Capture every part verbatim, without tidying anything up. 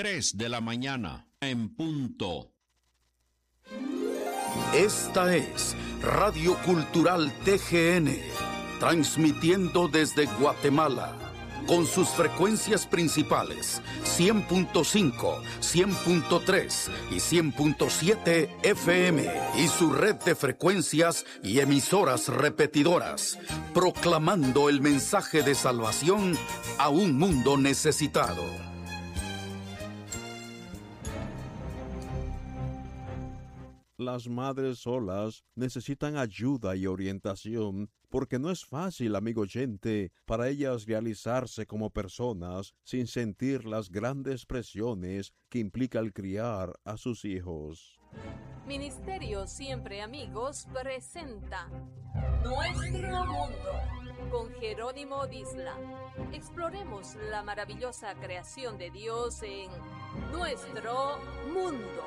tres de la mañana, en punto. Esta es Radio Cultural T G N, transmitiendo desde Guatemala, con sus frecuencias principales, cien punto cinco, cien punto tres y cien punto siete F M, y su red de frecuencias y emisoras repetidoras, proclamando el mensaje de salvación a un mundo necesitado. Las madres solas necesitan ayuda y orientación porque no es fácil, amigo oyente, para ellas realizarse como personas sin sentir las grandes presiones que implica el criar a sus hijos. Ministerio Siempre Amigos presenta Nuestro Mundo con Jerónimo Disla. Exploremos la maravillosa creación de Dios en Nuestro Mundo.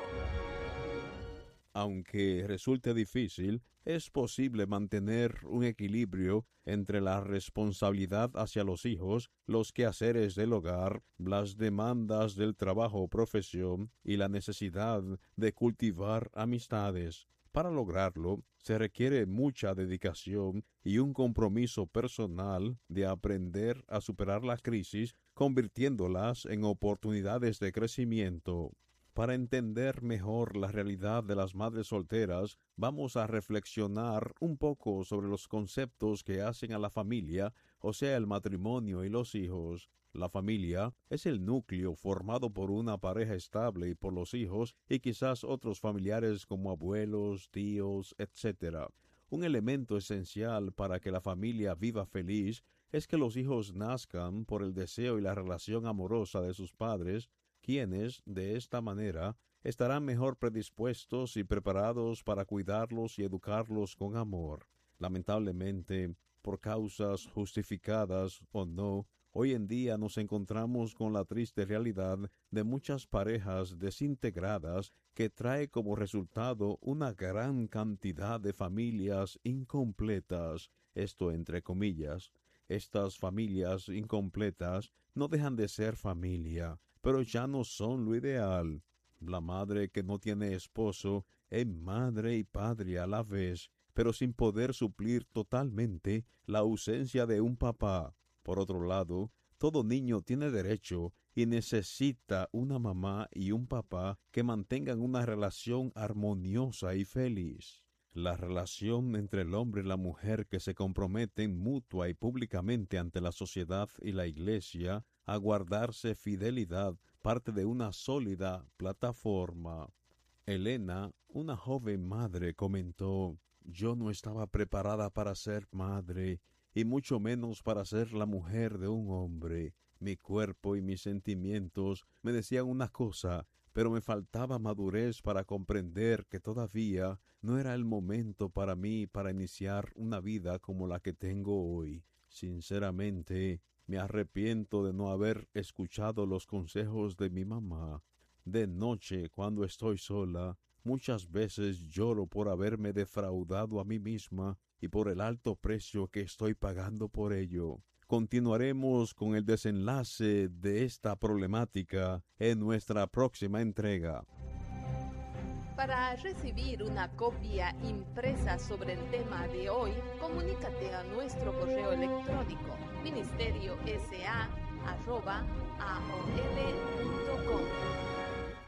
Aunque resulte difícil, es posible mantener un equilibrio entre la responsabilidad hacia los hijos, los quehaceres del hogar, las demandas del trabajo o profesión y la necesidad de cultivar amistades. Para lograrlo, se requiere mucha dedicación y un compromiso personal de aprender a superar las crisis, convirtiéndolas en oportunidades de crecimiento. Para entender mejor la realidad de las madres solteras, vamos a reflexionar un poco sobre los conceptos que hacen a la familia, o sea, el matrimonio y los hijos. La familia es el núcleo formado por una pareja estable y por los hijos y quizás otros familiares como abuelos, tíos, etcétera. Un elemento esencial para que la familia viva feliz es que los hijos nazcan por el deseo y la relación amorosa de sus padres, quienes, de esta manera, estarán mejor predispuestos y preparados para cuidarlos y educarlos con amor. Lamentablemente, por causas justificadas o no, hoy en día nos encontramos con la triste realidad de muchas parejas desintegradas que trae como resultado una gran cantidad de familias incompletas, esto entre comillas. Estas familias incompletas no dejan de ser familia, pero ya no son lo ideal. La madre que no tiene esposo es madre y padre a la vez, pero sin poder suplir totalmente la ausencia de un papá. Por otro lado, todo niño tiene derecho y necesita una mamá y un papá que mantengan una relación armoniosa y feliz. La relación entre el hombre y la mujer que se comprometen mutua y públicamente ante la sociedad y la iglesia a guardarse fidelidad parte de una sólida plataforma. Elena, una joven madre, comentó: «Yo no estaba preparada para ser madre, y mucho menos para ser la mujer de un hombre. Mi cuerpo y mis sentimientos me decían una cosa, pero me faltaba madurez para comprender que todavía no era el momento para mí para iniciar una vida como la que tengo hoy. Sinceramente, me arrepiento de no haber escuchado los consejos de mi mamá. De noche, cuando estoy sola, muchas veces lloro por haberme defraudado a mí misma y por el alto precio que estoy pagando por ello». Continuaremos con el desenlace de esta problemática en nuestra próxima entrega. Para recibir una copia impresa sobre el tema de hoy, comunícate a nuestro correo electrónico ministerio s a arroba a o l